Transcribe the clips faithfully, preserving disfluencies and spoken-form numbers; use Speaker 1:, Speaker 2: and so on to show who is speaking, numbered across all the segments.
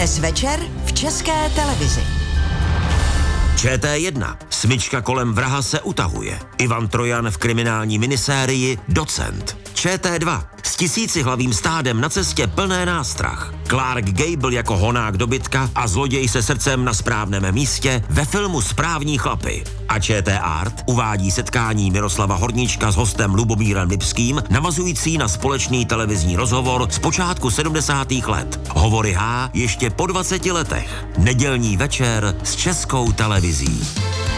Speaker 1: Dnes večer v České televizi.
Speaker 2: Č T jedna. Smyčka kolem vraha se utahuje. Ivan Trojan v kriminální minisérii Docent. Č T dva. S tisícihlavým stádem na cestě plné nástrah. Clark Gable jako honák dobytka a zloděj se srdcem na správném místě ve filmu Správní chlapy. A Č T Art uvádí setkání Miroslava Horníčka s hostem Lubomírem Lipským, navazující na společný televizní rozhovor z počátku sedmdesátých let. Hovory H ještě po dvaceti letech. Nedělní večer s Českou televizí.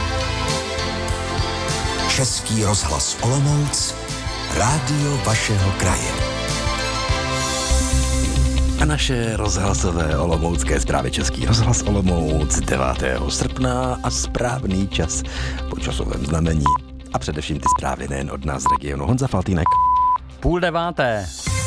Speaker 3: Český rozhlas Olomouc, rádio vašeho kraje.
Speaker 4: A naše rozhlasové olomoucké zprávy Český rozhlas Olomouc devátého srpna a správný čas po časovém znamení. A především ty zprávy nejen od nás z regionu. Honza Faltýnek.
Speaker 5: Půl deváté.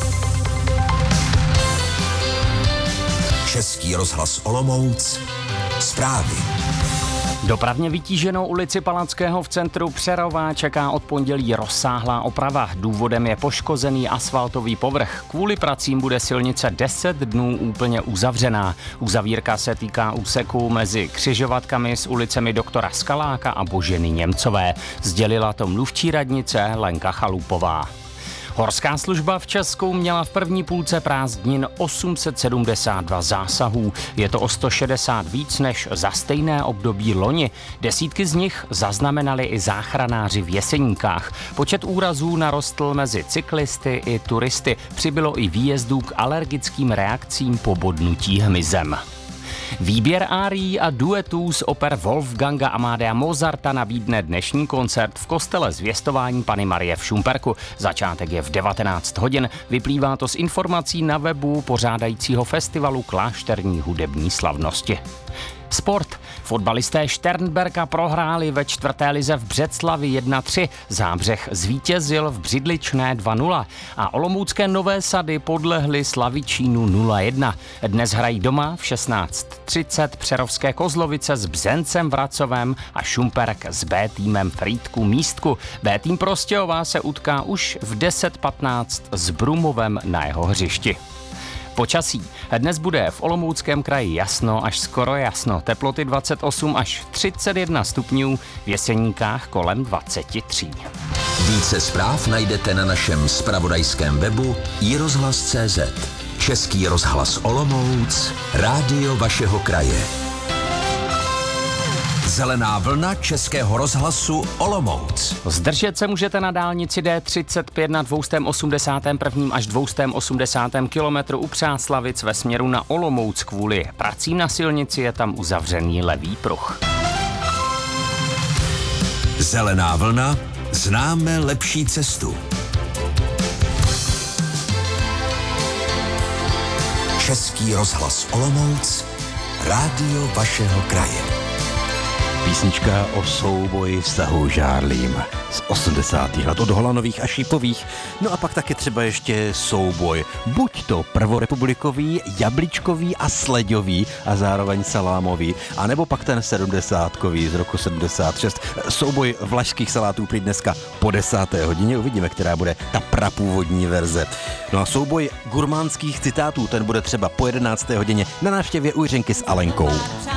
Speaker 3: Český rozhlas Olomouc, zprávy.
Speaker 5: Dopravně vytíženou ulici Palackého v centru Přerova čeká od pondělí rozsáhlá oprava. Důvodem je poškozený asfaltový povrch. Kvůli pracím bude silnice deset dnů úplně uzavřená. Uzavírka se týká úseku mezi křižovatkami s ulicemi doktora Skaláka a Boženy Němcové. Sdělila to mluvčí radnice Lenka Chalupová. Horská služba v Česku měla v první půlce prázdnin osm set sedmdesát dva zásahů. Je to o sto šedesát víc než za stejné období loni. Desítky z nich zaznamenali i záchranáři v Jeseníkách. Počet úrazů narostl mezi cyklisty i turisty. Přibylo i výjezdů k alergickým reakcím po bodnutí hmyzem. Výběr árií a duetů z oper Wolfganga Amadea Mozarta nabídne dnešní koncert v kostele Zvěstování Panny Marie v Šumperku. Začátek je v devatenáct hodin, vyplývá to z informací na webu pořádajícího festivalu Klášterní hudební slavnosti. Sport. Fotbalisté Šternberka prohráli ve čtvrté lize v Břeclavi jedna tři. Zábřeh zvítězil v Břidličné dva nula a olomoucké Nové Sady podlehly Slavičínu nula jedna. Dnes hrají doma v šestnáct třicet Přerovské Kozlovice s Bzencem Vracovem a Šumperk s B týmem Frýdku Místku. B tým Prostějova se utká už v deset patnáct s Brumovem na jeho hřišti. Počasí. Dnes bude v Olomouckém kraji jasno až skoro jasno. Teploty dvacet osm až třicet jedna stupňů, v Jeseníkách kolem dvacet tři.
Speaker 3: Více zpráv najdete na našem zpravodajském webu i rozhlas tečka cé zet. Český rozhlas Olomouc, rádio vašeho kraje. Zelená vlna Českého rozhlasu Olomouc.
Speaker 5: Zdržet se můžete na dálnici D třicet pět na dvě stě osmdesát jedna až dvě stě osmdesát kilometrů u Přáslavic ve směru na Olomouc. Kvůli pracím na silnici je tam uzavřený levý pruh.
Speaker 3: Zelená vlna, známe lepší cestu. Český rozhlas Olomouc, rádio vašeho kraje.
Speaker 4: Písnička o souboji s tahou žárlím z osmdesátých let od Holanových a Šípových. No a pak taky třeba ještě souboj. Buď to prvorepublikový, jablíčkový a sleďový a zároveň salámový, anebo pak ten sedmdesátkový z roku sedmdesát šest. Souboj vlašských salátů prý dneska po desáté hodině. Uvidíme, která bude ta prapůvodní verze. No a souboj gurmánských citátů, ten bude třeba po jedenácté hodině na návštěvě u Jiřinky s Alenkou.